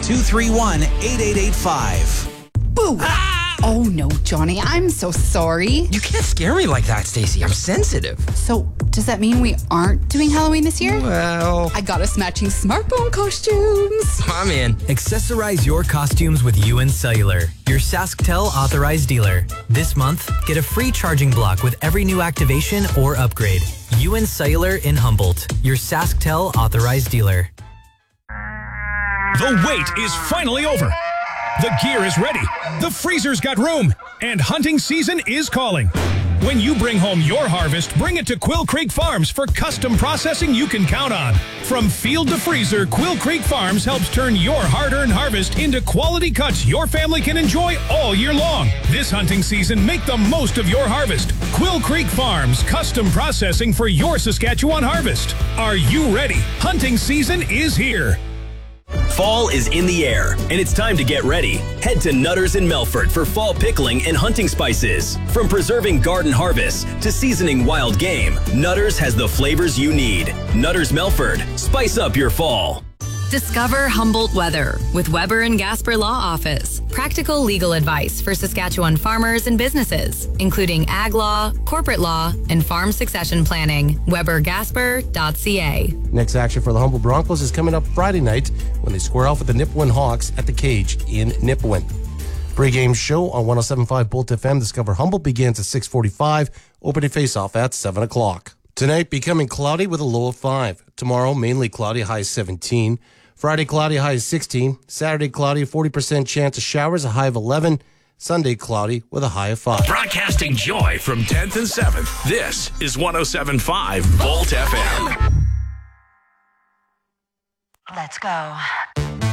231-8885. Boo! Oh, no, Johnny. I'm so sorry. You can't scare me like that, Stacey. I'm sensitive. So, does that mean we aren't doing Halloween this year? Well, I got us matching smartphone costumes. I'm in. Accessorize your costumes with UN Cellular, your SaskTel authorized dealer. This month, get a free charging block with every new activation or upgrade. UN Cellular in Humboldt, your SaskTel authorized dealer. The wait is finally over. The gear is ready, the freezer's got room, and hunting season is calling. When you bring home your harvest, bring it to Quill Creek Farms for custom processing you can count on. From field to freezer, Quill Creek Farms helps turn your hard-earned harvest into quality cuts your family can enjoy all year long. This hunting season, make the most of your harvest. Quill Creek Farms, custom processing for your Saskatchewan harvest. Are you ready? Hunting season is here. Fall is in the air, and it's time to get ready. Head to Nutters in Melfort for fall pickling and hunting spices. From preserving garden harvests to seasoning wild game, Nutters has the flavors you need. Nutters Melfort, spice up your fall. Discover Humboldt Weather with Weber and Gasper Law Office. Practical legal advice for Saskatchewan farmers and businesses, including ag law, corporate law, and farm succession planning. WeberGasper.ca. Next action for the Humboldt Broncos is coming up Friday night when they square off with the Nipawin Hawks at the Cage in Nipawin. Pre-game show on 107.5 Bolt FM. Discover Humboldt begins at 6:45. Opening face-off at 7 o'clock. Tonight, becoming cloudy with a low of 5. Tomorrow, mainly cloudy, high 17. Friday, cloudy, high 16. Saturday, cloudy, 40% chance of showers, a high of 11. Sunday, cloudy with a high of 5. Broadcasting joy from 10th and 7th. This is 107.5 Bolt FM. Let's go.